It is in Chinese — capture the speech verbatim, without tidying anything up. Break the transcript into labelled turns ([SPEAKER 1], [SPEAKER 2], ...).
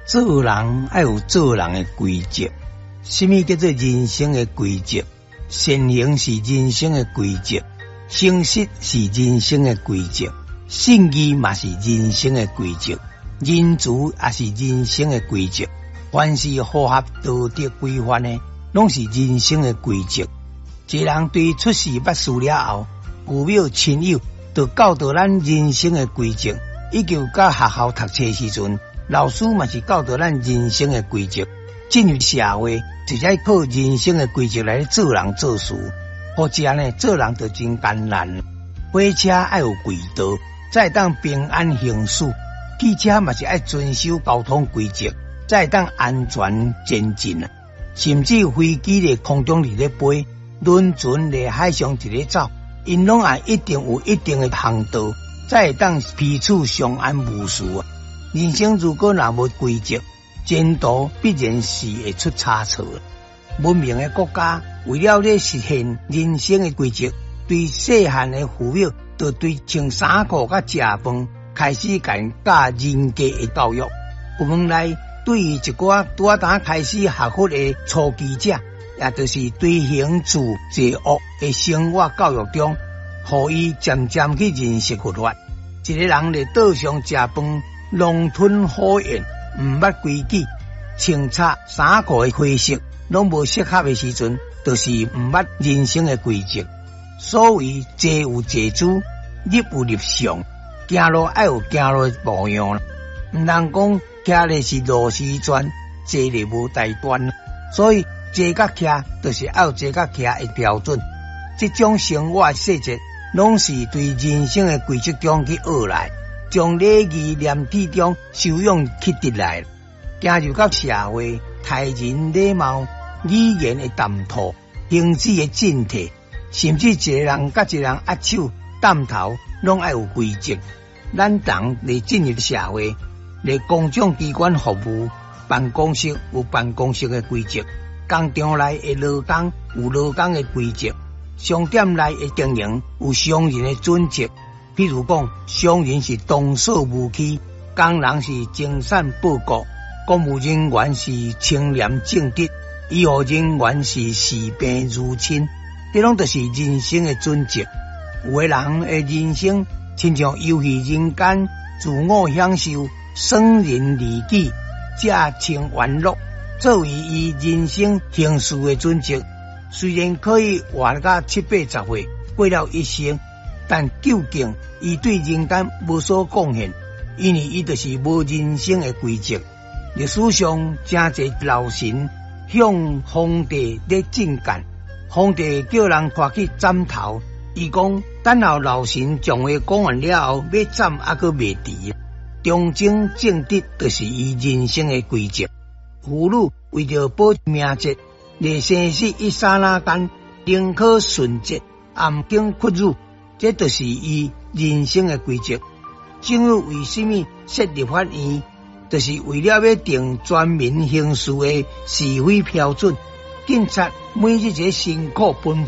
[SPEAKER 1] 做人要有做人的规则。什么叫做人生的规则？善行是人生的规则，诚实是人生的规则，信义嘛是人生的规则，仁慈也是人生的规则。凡是符合道德规范的，拢是人生的规则。一个人对出世捌事了后，父母亲友就教导咱人生的规则。以及到学校读册时阵，老师嘛是教导咱人生的规则。进入社会，直接靠人生的规则来做人做事。或者呢，做人就真艰难。火车要有轨道，才当平安行驶；汽车嘛是要遵守交通规则，才当安全前进。甚至飞机在空中伫咧飞，轮船在海上伫咧走，因拢也一定有一定的航道，才会当彼此相安无事。人生如果若无规则，前途必然是会出差错。文明的国家为了咧实现人生的规则，对细汉的父母就对穿衫裤甲食饭开始教教人格的教育。部门内对于一寡拄啊当开始学佛的初期者，也就是对行住坐卧的生活教育中，互伊渐渐去认识佛法。一个人在道上食饭，狼吞虎咽，毋捌规矩，穿插衫裤的灰色拢无适合的时阵，就是毋捌人生的规则。所谓坐有坐姿，立有立相，行路要有行路的模样，毋通讲徛咧是螺丝转，坐咧无带端。所以坐甲徛就是要有坐甲徛的标准。这种生活细节，拢是对人生的规则中去学来，从礼仪廉耻中修养去得来。加入到社会，待人礼貌，语言的谈吐，行止的正体，甚至一个人甲一个人握手点头，拢要有规则。咱人来进入社会，来公众机关服务，办公室有办公室的规则，工厂内的劳工有劳工的规则，商店内的经营有商人的准则。譬如讲，商人是动手无欺，工人是精善报国，公务人员是清廉正直，医护人员是视病如亲。这拢就是人生的准则。有的人的人生亲像游戏人间，自我享受，损人利己，驾轻玩乐，作为伊人生行事的准则。虽然可以活到七八十岁，过了一生，但究竟伊对人间无所贡献，因为伊就是无人生的规则。历史上真侪老臣向皇帝咧进谏，皇帝叫人拖去斩头，伊讲等候老臣将话讲完了后，要斩还阁未迟。忠贞正直就是伊人生的规则。妇女为着保命节，在生死一刹那间，宁可顺节，暗经屈辱，这就是伊人生的规则。政府为什么设立法院？就是为了要定全民行事的是非标准。警察每日一个辛苦奔